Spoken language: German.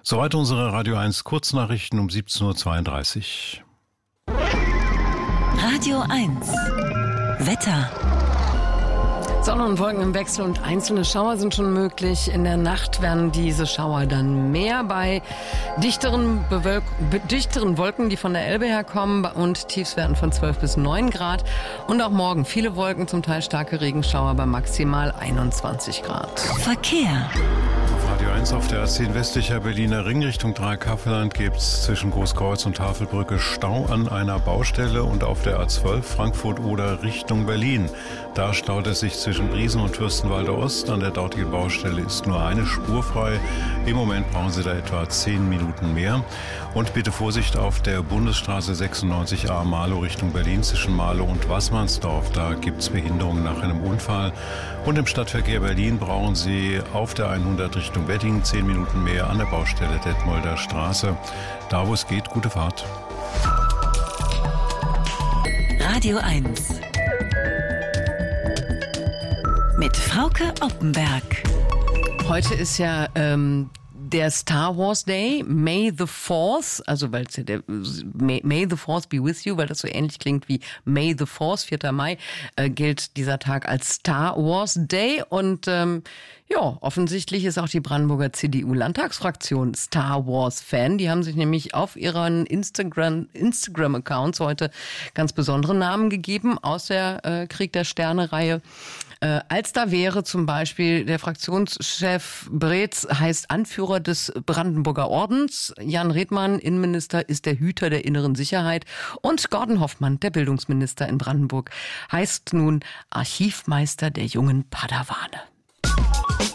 Soweit unsere Radio 1 Kurznachrichten um 17.32 Uhr. Radio 1 Wetter. Sonne und Wolken im Wechsel und einzelne Schauer sind schon möglich. In der Nacht werden diese Schauer dann mehr bei dichteren Wolken, die von der Elbe herkommen, und Tiefstwerten von 12 bis 9 Grad. Und auch morgen viele Wolken, zum Teil starke Regenschauer bei maximal 21 Grad. Verkehr. Radio 1 auf der A10 westlicher Berliner Ring Richtung Dreikaffelland gibt es zwischen Großkreuz und Tafelbrücke Stau an einer Baustelle und auf der A12 Frankfurt-Oder Richtung Berlin. Da staut es sich zwischen Briesen und Fürstenwalde Ost. An der dortigen Baustelle ist nur eine Spur frei. Im Moment brauchen Sie da etwa 10 Minuten mehr. Und bitte Vorsicht auf der Bundesstraße 96a Marlow Richtung Berlin zwischen Marlow und Waßmannsdorf. Da gibt es Behinderungen nach einem Unfall. Und im Stadtverkehr Berlin brauchen Sie auf der 100 Richtung Wedding 10 Minuten mehr an der Baustelle Detmolder Straße. Da, wo es geht, gute Fahrt. Radio 1 mit Frauke Oppenberg. Heute ist ja der Star Wars Day, May the 4th, also weil es ja May the 4th be with you, weil das so ähnlich klingt wie May the 4th, 4. Mai, gilt dieser Tag als Star Wars Day. Und offensichtlich ist auch die Brandenburger CDU-Landtagsfraktion Star Wars-Fan. Die haben sich nämlich auf ihren Instagram-Accounts heute ganz besondere Namen gegeben aus der Krieg der Sterne-Reihe. Als da wäre zum Beispiel der Fraktionschef Breetz heißt Anführer des Brandenburger Ordens, Jan Redmann, Innenminister, ist der Hüter der inneren Sicherheit und Gordon Hoffmann, der Bildungsminister in Brandenburg, heißt nun Archivmeister der jungen Padawane.